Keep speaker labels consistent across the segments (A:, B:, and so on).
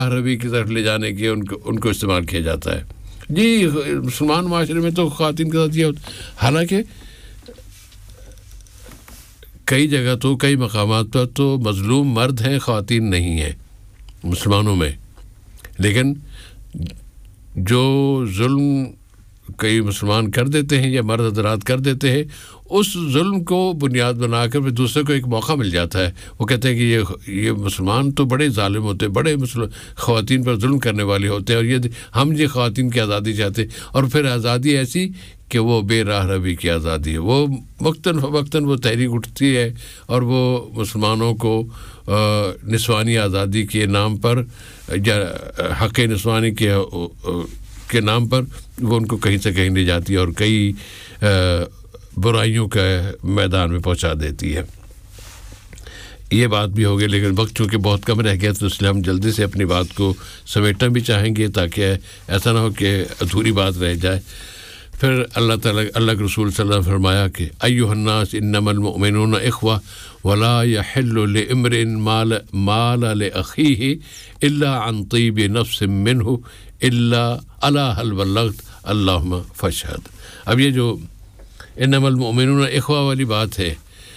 A: عربی کی طرف لے جانے کے ان کو استعمال کیا جاتا ہے. جی مسلمان معاشرے میں تو خواتین کے ساتھ یہ ہوتا ہے. حالانکہ کئی جگہ تو کئی مقامات پر تو مظلوم مرد ہیں خواتین نہیں ہیں مسلمانوں میں. لیکن جو ظلم کئی مسلمان کر دیتے ہیں یا مرد حضرات کر دیتے ہیں, اس ظلم کو بنیاد بنا کر پھر دوسرے کو ایک موقع مل جاتا ہے. وہ کہتے ہیں کہ یہ مسلمان تو بڑے ظالم ہوتے ہیں, بڑے خواتین پر ظلم کرنے والے ہوتے ہیں, اور ہم یہ خواتین کی آزادی چاہتے ہیں. اور پھر آزادی ایسی کہ وہ بے راہ روی کی آزادی ہے. وہ وقتاً فوقتاً وہ تحریک اٹھتی ہے اور وہ مسلمانوں کو نسوانی آزادی کے نام پر یا حق نسوانی کے نام پر وہ ان کو کہیں سے کہیں لے جاتی ہے اور کئی برائیوں کے میدان میں پہنچا دیتی ہے. یہ بات بھی ہوگی, لیکن وقت چونکہ بہت کم رہ گیا تو اس لیے ہم جلدی سے اپنی بات کو سمیٹنا بھی چاہیں گے تاکہ ایسا نہ ہو کہ ادھوری بات رہ جائے. پھر اللہ تعالیٰ اللہ کے رسول صلی اللہ علیہ وسلم نے فرمایا کہ ایھا الناس انما المؤمنون اخوہ ولا يحل لامرئ مال لاخیہ الا عن طیب نفس منہ الا الا هل بلغت اللہم فاشہد. اب یہ جو انما المؤمنون اخوہ والی بات ہے,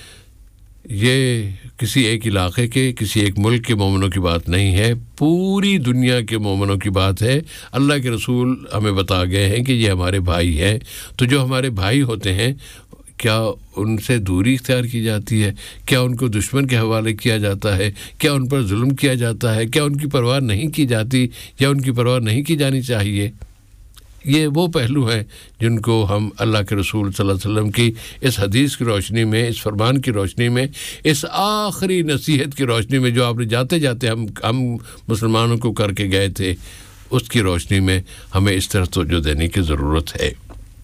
A: یہ کسی ایک علاقے کے کسی ایک ملک کے مومنوں کی بات نہیں ہے, پوری دنیا کے مومنوں کی بات ہے. اللہ کے رسول ہمیں بتا گئے ہیں کہ یہ ہمارے بھائی ہیں. تو جو ہمارے بھائی ہوتے ہیں کیا ان سے دوری اختیار کی جاتی ہے؟ کیا ان کو دشمن کے حوالے کیا جاتا ہے؟ کیا ان پر ظلم کیا جاتا ہے؟ کیا ان کی پرواہ نہیں کی جاتی یا ان کی پرواہ نہیں کی جانی چاہیے؟ یہ وہ پہلو ہیں جن کو ہم اللہ کے رسول صلی اللہ علیہ وسلم کی اس حدیث کی روشنی میں, اس فرمان کی روشنی میں, اس آخری نصیحت کی روشنی میں جو آپ نے جاتے جاتے ہم مسلمانوں کو کر کے گئے تھے, اس کی روشنی میں ہمیں اس طرح توجہ دینے کی ضرورت ہے.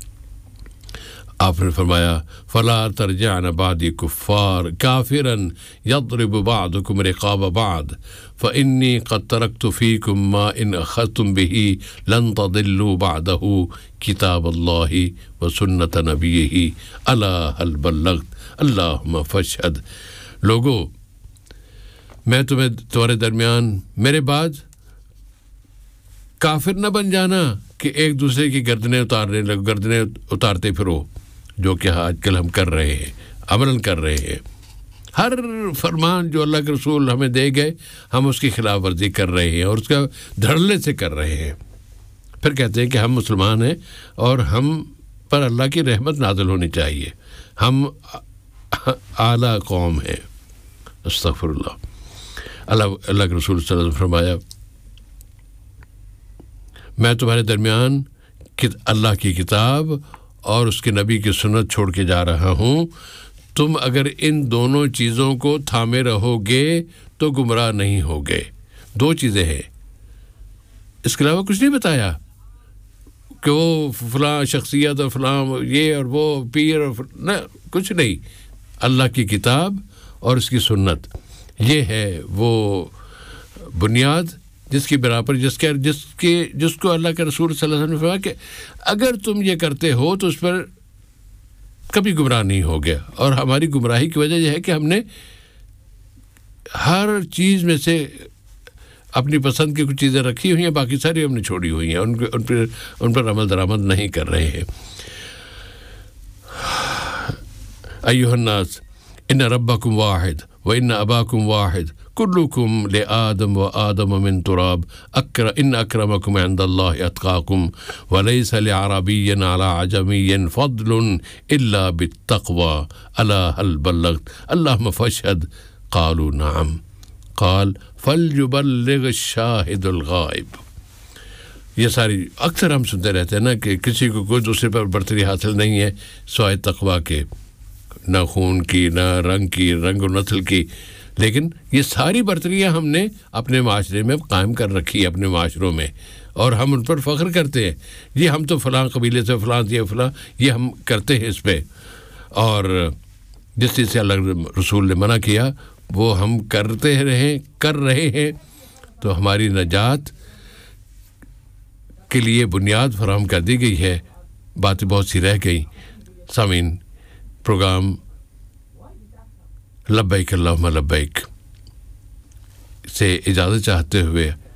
A: آپ نے فرمایا فلا ترجعن بعدی کفار کافرا یضرب بعضکم رقاب بعض فانی قد ترکت فیکم ما ان اخذتم به لن تضلوا بعده کتاب اللہ وسنت نبیہ الا هل بلغت اللہم فاشہد. لوگو, میں تمہارے درمیان میرے بعد کافر نہ بن جانا کہ ایک دوسرے کی گردنیں اتارتے پھرو, جو کہ آج کل ہم کر رہے ہیں, عملاً کر رہے ہیں. ہر فرمان جو اللہ کے رسول ہمیں دے گئے ہم اس کی خلاف ورزی کر رہے ہیں اور اس کا دھڑلے سے کر رہے ہیں. پھر کہتے ہیں کہ ہم مسلمان ہیں اور ہم پر اللہ کی رحمت نازل ہونی چاہیے, ہم اعلیٰ قوم ہیں. استغفر اللہ. اللہ کے رسول صلی اللہ علیہ وسلم فرمایا میں تمہارے درمیان اللہ کی کتاب اور اس کے نبی کی سنت چھوڑ کے جا رہا ہوں. تم اگر ان دونوں چیزوں کو تھامے رہو گے تو گمراہ نہیں ہوگے. دو چیزیں ہیں, اس کے علاوہ کچھ نہیں بتایا کہ وہ فلاں شخصیت اور فلاں یہ اور وہ پیر اور نہ, کچھ نہیں. اللہ کی کتاب اور اس کی سنت, یہ ہے وہ بنیاد جس کی بنا پر جس کو اللہ کے رسول صلی اللہ علیہ وسلم نے فرمایا کہ اگر تم یہ کرتے ہو تو اس پر کبھی گمراہ نہیں ہو گیا. اور ہماری گمراہی کی وجہ یہ ہے کہ ہم نے ہر چیز میں سے اپنی پسند کی کچھ چیزیں رکھی ہوئی ہیں, باقی ساری ہم نے چھوڑی ہوئی ہیں, ان پر عمل درآمد نہیں کر رہے ہیں. ایھا الناس ان ربکم واحد وان اباکم واحد کلکم لآدم وآدم من تراب ان اکرمکم عند اللہ اتقاکم ولیس لعربی علی عجمی فضل الا بالتقوی الا هل بلغت اللہم فاشہد قالوا نعم قال فلیبلغ الشاہد الغائب. یہ ساری اکثر ہم سنتے رہتے ہیں نا کہ کسی کو کوئی دوسرے پر برتری حاصل نہیں ہے سوائے تقوی کے, نہ خون کی, نہ رنگ کی, رنگ و نسل کی. لیکن یہ ساری برتریاں ہم نے اپنے معاشرے میں قائم کر رکھی ہے, اپنے معاشروں میں, اور ہم ان پر فخر کرتے ہیں. یہ ہم تو فلاں قبیلے سے فلاں یہ ہم کرتے ہیں اس پہ. اور جس چیز سے اللہ رسول نے منع کیا وہ ہم کر رہے ہیں, تو ہماری نجات کے لیے بنیاد فراہم کر دی گئی ہے. باتیں بہت سی رہ گئیں. سامعین, پروگرام لبیک اللہم لبیک سے اجازت چاہتے ہوئے